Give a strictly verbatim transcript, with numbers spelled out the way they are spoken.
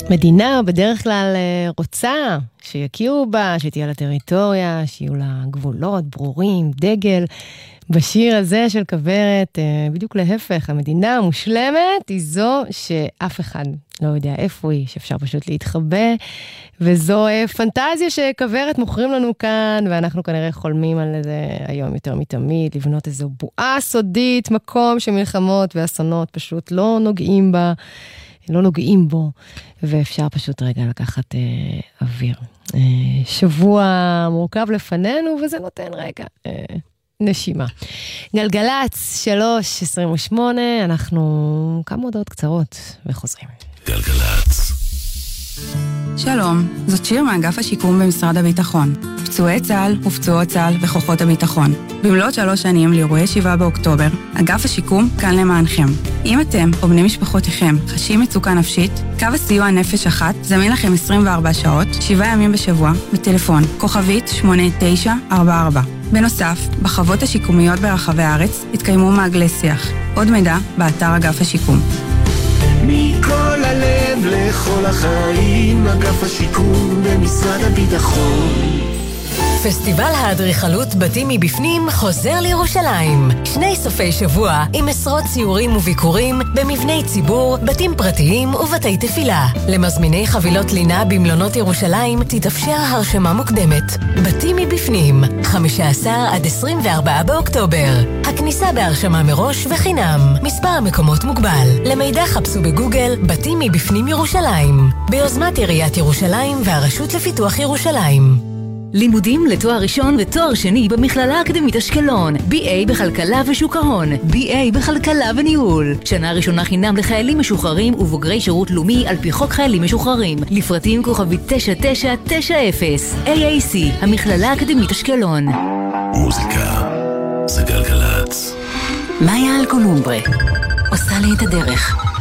מדינה בדרך כלל רוצה שיכירו בה, שתהיה לה טריטוריה, שיהיו לה גבולות ברורים, דגל. בשיר הזה של כברת, בדיוק להפך, המדינה המושלמת היא זו שאף אחד לא יודע איפה היא, שאפשר פשוט להתחבא, וזו פנטזיה שכברת מוכרים לנו כאן, ואנחנו כנראה חולמים על זה היום יותר מתמיד, לבנות איזו בועה סודית, מקום שמלחמות ואסונות פשוט לא נוגעים בה, לא נוגעים בו, ואפשר פשוט רגע לקחת אה, אוויר. אה, שבוע מורכב לפנינו, וזה נותן רגע אה, נשימה. גלגלץ, שלוש עשרים ושמונה, אנחנו כמה הודעות קצרות וחוזרים. גלגלץ. שלום, זאת שיר מאגף השיקום במשרד הביטחון. פצועי צה"ל ופצועות צה"ל וכוחות הביטחון. במלאת שלוש שנים לאירועי שבעה באוקטובר, אגף השיקום כאן למענכם. אם אתם או בני משפחותיכם חשים מצוקה נפשית, קו הסיוע נפש אחת זמין לכם עשרים וארבע שעות, שבעה ימים בשבוע, בטלפון כוכבית שמונה תשע ארבע ארבע. בנוסף, בחוות השיקומיות ברחבי הארץ התקיימו מעגלי שיח. עוד מידע באתר אגף השיקום. מכל הלב לכל החיים, אגף השיקום במשרד הביטחון. פסטיבל האדריכלות בתים מבפנים חוזר לירושלים. שני סופי שבוע עם עשרות ציורים וביקורים במבני ציבור, בתים פרטיים ובתי תפילה. למזמיני חבילות לינה במלונות ירושלים תתאפשר הרשמה מוקדמת. בתים מבפנים, חמישה עשר עד עשרים וארבעה באוקטובר. הכניסה בהרשמה מראש וחינם. מספר המקומות מוגבל. למידע חפשו בגוגל בתים מבפנים ירושלים. ביוזמת עיריית ירושלים והרשות לפיתוח ירושלים. לימודים לתואר ראשון ותואר שני במכללה האקדמית אשקלון. בי איי בכלכלה ושוק ההון, בי איי בכלכלה וניהול. שנה ראשונה חינם לחיילים משוחררים ובוגרי שירות לאומי על פי חוק חיילים משוחררים. לפרטים כוכבית תשע תשע תשע אפס. איי איי סי, המכללה האקדמית אשקלון. מוזיקה זה גלגלץ. מאיה אלקולומברה עושה לי את הדרך.